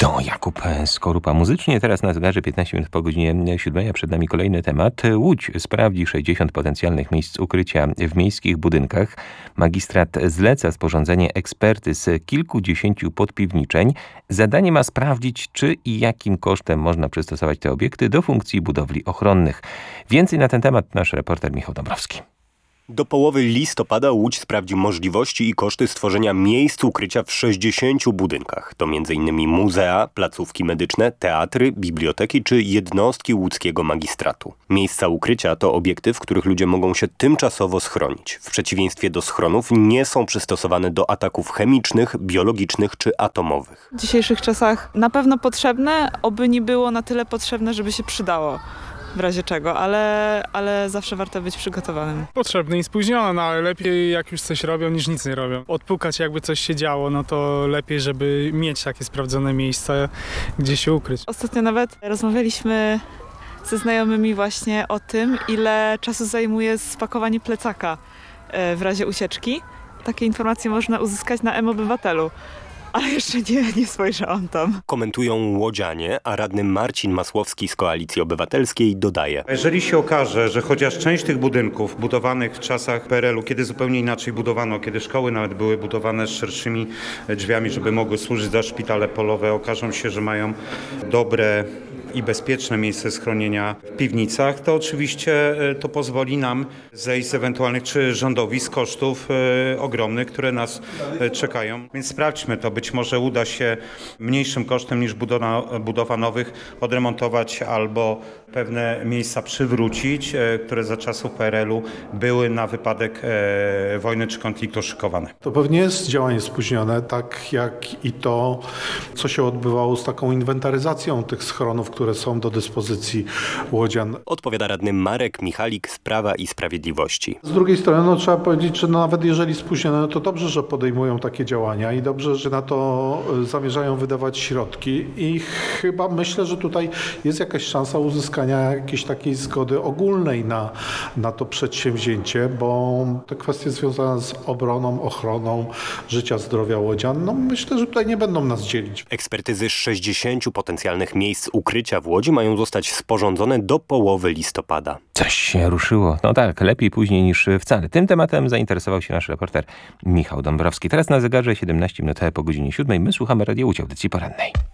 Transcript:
To Jakub Skorupa muzycznie. Teraz na zegarze 15 minut po godzinie 7, a przed nami kolejny temat. Łódź sprawdzi 60 potencjalnych miejsc ukrycia w miejskich budynkach. Magistrat zleca sporządzenie ekspertyz kilkudziesięciu podpiwniczeń. Zadanie ma sprawdzić, czy i jakim kosztem można przystosować te obiekty do funkcji budowli ochronnych. Więcej na ten temat nasz reporter Michał Dąbrowski. Do połowy listopada Łódź sprawdzi możliwości i koszty stworzenia miejsc ukrycia w 60 budynkach. To m.in. muzea, placówki medyczne, teatry, biblioteki czy jednostki łódzkiego magistratu. Miejsca ukrycia to obiekty, w których ludzie mogą się tymczasowo schronić. W przeciwieństwie do schronów nie są przystosowane do ataków chemicznych, biologicznych czy atomowych. W dzisiejszych czasach na pewno potrzebne, oby nie było na tyle potrzebne, żeby się przydało. W razie czego, ale zawsze warto być przygotowanym. Potrzebne i spóźnione, no ale lepiej jak już coś robią, niż nic nie robią. Odpukać jakby coś się działo, no to lepiej, żeby mieć takie sprawdzone miejsca, gdzie się ukryć. Ostatnio nawet rozmawialiśmy ze znajomymi właśnie o tym, ile czasu zajmuje spakowanie plecaka w razie ucieczki. Takie informacje można uzyskać na mObywatelu. Ale jeszcze nie spojrzałam tam. Komentują łodzianie, a radny Marcin Masłowski z Koalicji Obywatelskiej dodaje. Jeżeli się okaże, że chociaż część tych budynków budowanych w czasach PRL-u, kiedy zupełnie inaczej budowano, kiedy szkoły nawet były budowane z szerszymi drzwiami, żeby mogły służyć za szpitale polowe, okażą się, że mają dobre i bezpieczne miejsce schronienia w piwnicach, to oczywiście to pozwoli nam zejść z ewentualnych, czy rządowi, z kosztów ogromnych, które nas czekają. Więc sprawdźmy to. Być może uda się mniejszym kosztem niż budowa nowych odremontować albo pewne miejsca przywrócić, które za czasów PRL-u były na wypadek wojny czy konfliktu szykowane. To pewnie jest działanie spóźnione, tak jak i to, co się odbywało z taką inwentaryzacją tych schronów, które są do dyspozycji łodzian. Odpowiada radny Marek Michalik z Prawa i Sprawiedliwości. Z drugiej strony trzeba powiedzieć, że nawet jeżeli spóźnione, to dobrze, że podejmują takie działania i dobrze, że na to zamierzają wydawać środki i chyba myślę, że tutaj jest jakaś szansa uzyskania jakiejś takiej zgody ogólnej na to przedsięwzięcie, bo te kwestie związane z obroną, ochroną życia, zdrowia łodzian, no myślę, że tutaj nie będą nas dzielić. Ekspertyzy 60 potencjalnych miejsc ukrycia w Łodzi mają zostać sporządzone do połowy listopada. Coś się ruszyło. No tak, lepiej później niż wcale. Tym tematem zainteresował się nasz reporter Michał Dąbrowski. Teraz na zegarze 17 minut po godzinie 7. My słuchamy Radio Łódź, audycji porannej.